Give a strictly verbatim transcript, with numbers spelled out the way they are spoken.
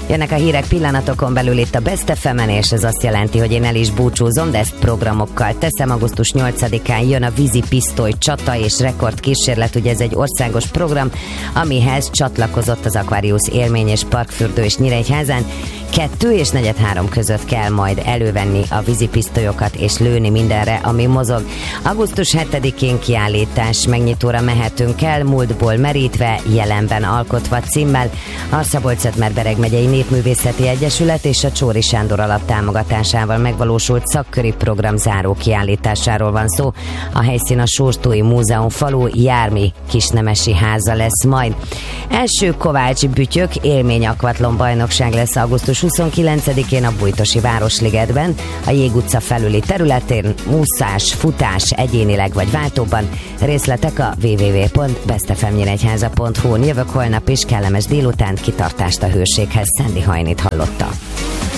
Jönnek a hírek pillanatokon belül itt a Best ef emen, és ez azt jelenti, hogy én el is búcsúzom, de ezt programokkal teszem. augusztus nyolcadikán jön a vízi pisztoly csata és rekordkísérlet, ugye ez egy országos program, amihez csatlakozott az Aquarius élmény és parkfürdő és Nyíregyházán. Kettő és negyed három között kell majd elővenni a vízipisztolyokat és lőni mindenre, ami mozog. augusztus hetedikén kiállítás megnyitóra mehetünk el, múltból merítve, jelenben alkotva címmel. A Szabolcs-Szentmár-Bereg megyei Népművészeti Egyesület és a Csóri Sándor alap támogatásával megvalósult szakköri program záró kiállításáról van szó. A helyszín a Sóstói Múzeum falu Jármi kisnemesi háza lesz majd. Első Kovács Bütyök élmény akvatlon bajnokság lesz augusztus huszonkilencedikén a Bújtosi Városligetben, a Jég utca felüli területén, úszás, futás, egyénileg vagy váltóban. Részletek a double-u double-u double-u pont best f m nyíregyháza pont hu-n. Jövök holnap is, kellemes délutánt, kitartást a hőséghez. Szendi Hajnit hallotta.